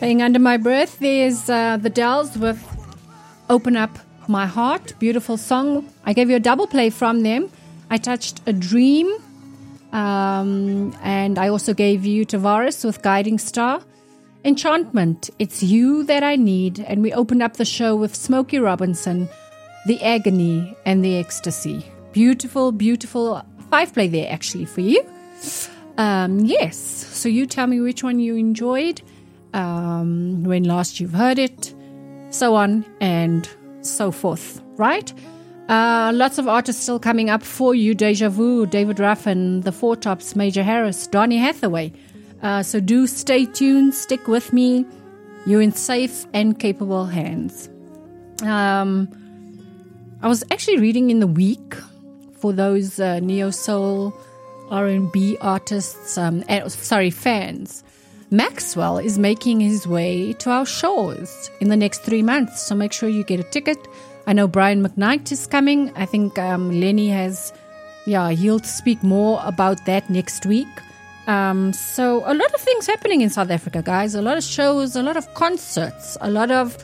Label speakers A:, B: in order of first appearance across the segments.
A: Playing under my breath, there's the Dells with Open Up My Heart. Beautiful song. I gave you a double play from them. I Touched a Dream. And I also gave you Tavares with Guiding Star. Enchantment, It's You That I Need. And we opened up the show with Smokey Robinson, The Agony and the Ecstasy. Beautiful, beautiful 5-play there actually for you. Yes, so you tell me which one you enjoyed, when last you've heard it, so on and so forth, right? Lots of artists still coming up for you. Deja Vu, David Ruffin, The Four Tops, Major Harris, Donny Hathaway. So do stay tuned, stick with me. You're in safe and capable hands. I was actually reading in the week for those neo-soul R&B artists, fans. Maxwell is making his way to our shores in the next 3 months, so make sure you get a ticket. I know Brian McKnight is coming. I think Lenny he'll speak more about that next week. So a lot of things happening in South Africa, guys. A lot of shows, a lot of concerts, a lot of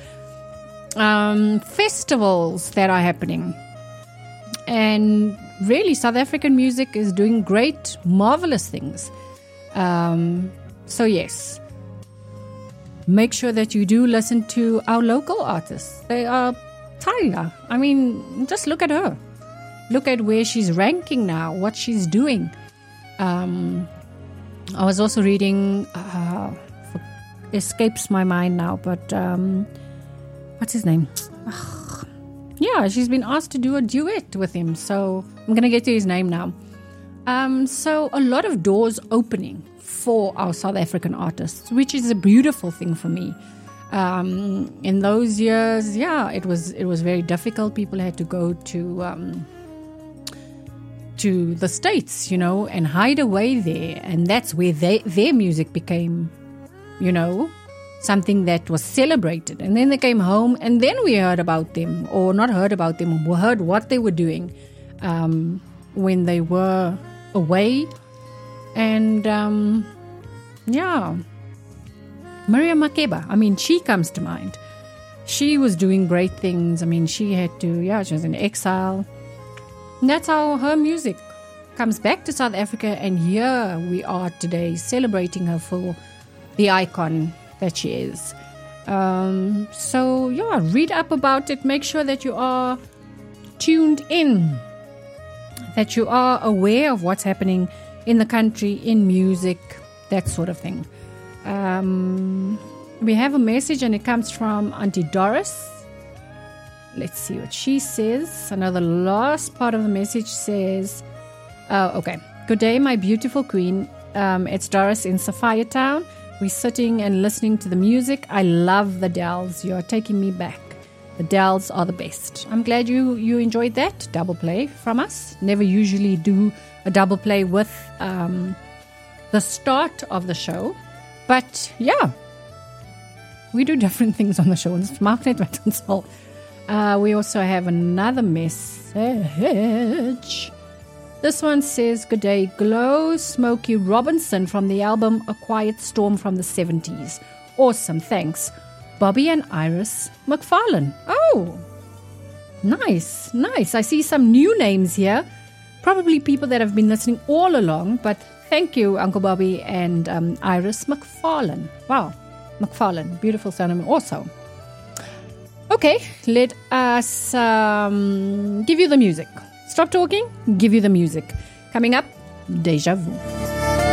A: festivals that are happening. And really, South African music is doing great, marvelous things. So yes, make sure that you do listen to our local artists. They are Tyla. I mean, just look at her. Look at where she's ranking now, what she's doing. I was also reading, escapes my mind now, but what's his name? Yeah, she's been asked to do a duet with him, so I'm going to get to his name now. So a lot of doors opening for our South African artists, which is a beautiful thing for me. In those years, it was very difficult. People had to go to the States, and hide away there, and that's where their music became, something that was celebrated. And then they came home, and then we heard about them, or not heard about them, we heard what they were doing when they were away. And Miriam Makeba, she comes to mind. She was doing great things. She had to, she was in exile. And that's how her music comes back to South Africa, and here we are today celebrating her for the icon that she is. Read up about it. Make sure that you are tuned in, that you are aware of what's happening in the country, in music, that sort of thing. We have a message, and it comes from Auntie Doris. Let's see what she says. I know the last part of the message says, okay. Good day, my beautiful queen. It's Doris in Sophia Town. We're sitting and listening to the music. I love the Dells. You're taking me back. The Dells are the best. I'm glad you enjoyed that double play from us. Never usually do a double play with the start of the show. But we do different things on the show. It's Marknet Vattensoul. We also have another message. This one says, good day, Glow Smokey Robinson from the album A Quiet Storm from the 70s. Awesome, thanks. Bobby and Iris McFarlane. Oh, nice. I see some new names here. Probably people that have been listening all along, but thank you, Uncle Bobby and Iris McFarlane. Wow, McFarlane, beautiful surname also. Okay, let us give you the music. Stop talking, give you the music. Coming up, Deja Vu.